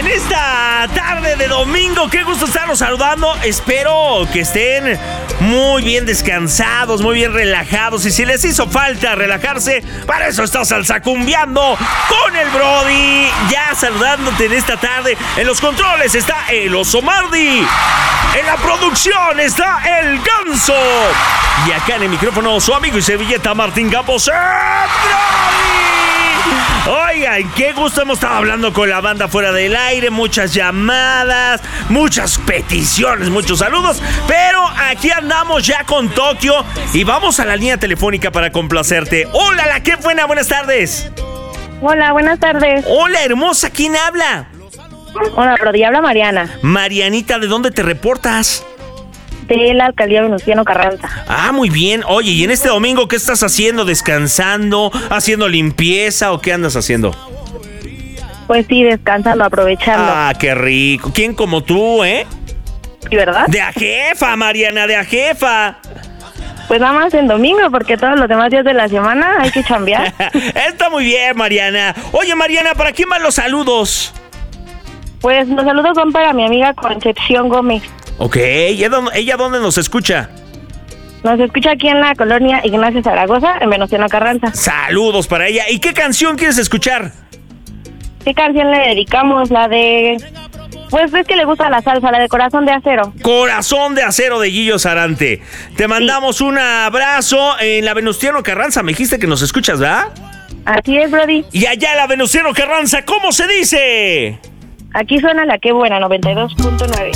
En esta tarde de domingo, qué gusto estarlos saludando. Espero que estén muy bien descansados, muy bien relajados. Y si les hizo falta relajarse, para eso está Salsacumbiando con el Brody. Ya saludándote en esta tarde. En los controles está el Oso Mardi. En la producción está el Ganso. Y acá en el micrófono su amigo y servilleta Martín Campos. Oigan, qué gusto, hemos estado hablando con la banda fuera del aire, muchas llamadas, muchas peticiones, muchos saludos, pero aquí andamos ya con Tokio y vamos a la línea telefónica para complacerte. Hola, la que buena, buenas tardes. Hola, buenas tardes. Hola, hermosa, ¿quién habla? Hola, Brody, habla Mariana. Marianita, ¿de dónde te reportas? De la alcaldía Venustiano Carranza. Ah, muy bien. Oye, ¿y en este domingo qué estás haciendo? ¿Descansando? ¿Haciendo limpieza o qué andas haciendo? Pues sí, descansando, aprovechando. Ah, qué rico. ¿Quién como tú, eh? ¿Sí, verdad? De a jefa, Mariana, de a jefa. Pues nada más en domingo, porque todos los demás días de la semana hay que chambear. Está muy bien, Mariana. Oye, Mariana, ¿para quién van los saludos? Pues los saludos son para mi amiga Concepción Gómez. Ok, ¿ella dónde nos escucha? Nos escucha aquí en la colonia Ignacio Zaragoza, en Venustiano Carranza. Saludos para ella. ¿Y qué canción quieres escuchar? ¿Qué canción le dedicamos? La de... Pues es que le gusta la salsa, la de Corazón de Acero. Corazón de Acero de Guillo Sarante. Te mandamos un abrazo en la Venustiano Carranza. Me dijiste que nos escuchas, ¿verdad? Así es, Brody. Y allá en la Venustiano Carranza, ¿cómo se dice? Aquí suena la que buena, 92.9.